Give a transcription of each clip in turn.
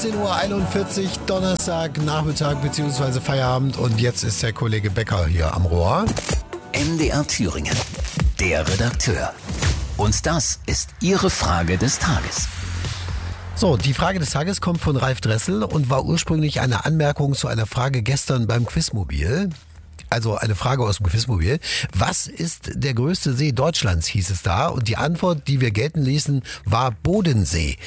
16:41 Uhr, Donnerstag, Nachmittag bzw. Feierabend und jetzt ist der Kollege Becker hier am Rohr. MDR Thüringen, der Redakteur. Und das ist Ihre Frage des Tages. So, die Frage des Tages kommt von Ralf Dressel und war ursprünglich eine Anmerkung zu einer Frage gestern beim Quizmobil. Also eine Frage aus dem Quizmobil. Was ist der größte See Deutschlands, hieß es da. Und die Antwort, die wir gelten ließen, war Bodensee.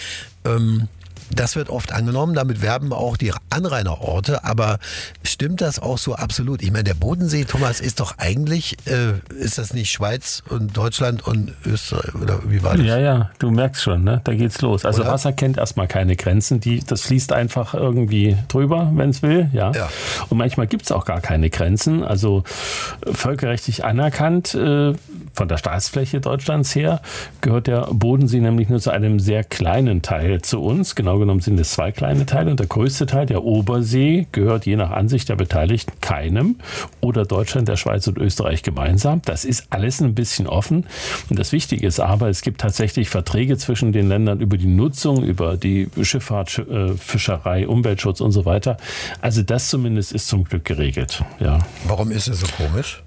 Das wird oft angenommen, damit werben auch die Anrainerorte, aber stimmt das auch so absolut? Ich meine, der Bodensee, Thomas, ist doch eigentlich, ist das nicht Schweiz und Deutschland und Österreich, oder wie war das? Ja, du merkst schon, ne? Da geht's los. Also Oder? Wasser kennt erstmal keine Grenzen, das fließt einfach irgendwie drüber, wenn es will, ja. Und manchmal gibt's auch gar keine Grenzen, also völkerrechtlich anerkannt, von der Staatsfläche Deutschlands her, gehört der Bodensee nämlich nur zu einem sehr kleinen Teil zu uns, genau genommen sind es 2 kleine Teile und der größte Teil, der Obersee, gehört je nach Ansicht der Beteiligten keinem oder Deutschland, der Schweiz und Österreich gemeinsam. Das ist alles ein bisschen offen und das Wichtige ist aber, es gibt tatsächlich Verträge zwischen den Ländern über die Nutzung, über die Schifffahrt, Fischerei, Umweltschutz und so weiter. Also das zumindest ist zum Glück geregelt. Ja. Warum ist es so komisch?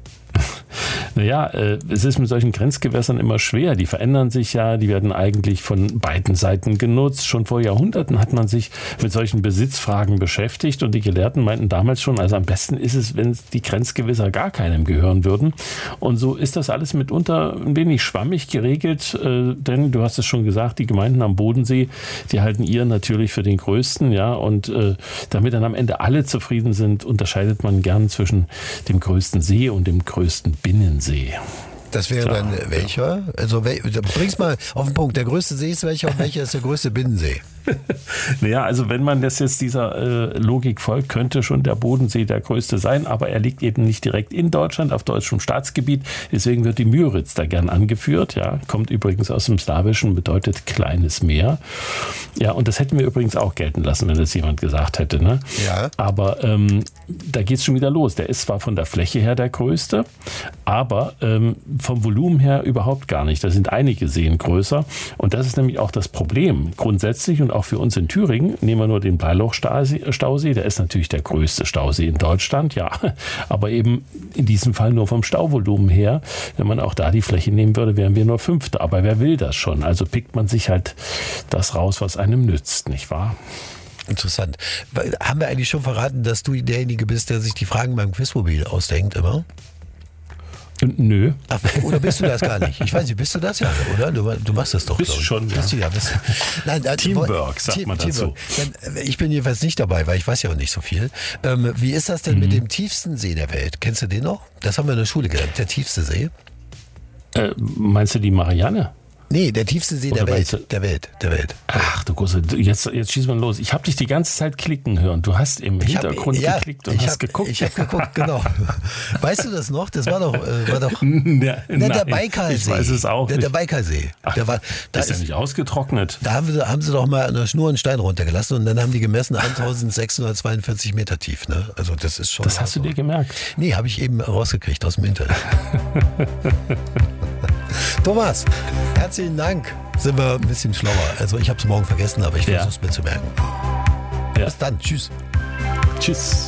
Naja, es ist mit solchen Grenzgewässern immer schwer. Die verändern sich ja, die werden eigentlich von beiden Seiten genutzt. Schon vor Jahrhunderten hat man sich mit solchen Besitzfragen beschäftigt und die Gelehrten meinten damals schon, also am besten ist es, wenn die Grenzgewässer gar keinem gehören würden. Und so ist das alles mitunter ein wenig schwammig geregelt, denn du hast es schon gesagt, die Gemeinden am Bodensee, die halten ihren natürlich für den größten, ja, und damit dann am Ende alle zufrieden sind, unterscheidet man gern zwischen dem größten See und dem größten Binnensee. Das wäre dann welcher? Also bring's mal auf den Punkt. Der größte See ist welcher und welcher ist der größte Binnensee? Naja, also wenn man das jetzt dieser Logik folgt, könnte schon der Bodensee der größte sein, aber er liegt eben nicht direkt in Deutschland, auf deutschem Staatsgebiet. Deswegen wird die Müritz da gern angeführt. Ja, kommt übrigens aus dem Slawischen, bedeutet kleines Meer. Ja, und das hätten wir übrigens auch gelten lassen, wenn das jemand gesagt hätte. Ne? Ja. Aber da geht's schon wieder los. Der ist zwar von der Fläche her der größte, aber vom Volumen her überhaupt gar nicht. Da sind einige Seen größer. Und das ist nämlich auch das Problem. Grundsätzlich und auch für uns in Thüringen, nehmen wir nur den Bleiloch-Stausee, der ist natürlich der größte Stausee in Deutschland, ja, aber eben in diesem Fall nur vom Stauvolumen her. Wenn man auch da die Fläche nehmen würde, wären wir nur Fünfte. Aber wer will das schon? Also pickt man sich halt das raus, was einem nützt, nicht wahr? Interessant. Haben wir eigentlich schon verraten, dass du derjenige bist, der sich die Fragen beim Quizmobil ausdenkt immer? Nö. Ach, oder bist du das gar nicht? Ich weiß nicht, bist du das ja, oder? Du machst das doch. Bist schon, bist ja. Du ja. Nein, Teamwork, sagt man dazu. Ich bin jedenfalls nicht dabei, weil ich weiß ja auch nicht so viel. Wie ist das denn mit dem tiefsten See der Welt? Kennst du den noch? Das haben wir in der Schule gelernt, der tiefste See. Meinst du die Marianne? Nee, der tiefste See der Welt. Ach du Große, jetzt schieß mal los. Ich habe dich die ganze Zeit klicken hören. Du hast im Hintergrund geklickt und hast geguckt. Ich habe geguckt, genau. Weißt du das noch? Das war doch der Baikalsee. Ich weiß es auch nicht. Der Baikalsee. Ach, das ist ja nicht ausgetrocknet. Da haben sie doch mal an der Schnur einen Stein runtergelassen und dann haben die gemessen 1642 Meter tief. Ne? Also das ist schon. Das hast du dir gemerkt? Nee, habe ich eben rausgekriegt aus dem Internet. Thomas, herzlichen Dank. Sind wir ein bisschen schlauer. Also ich habe es morgen vergessen, aber ich versuche es mir zu merken. Ja. Bis dann. Tschüss. Tschüss.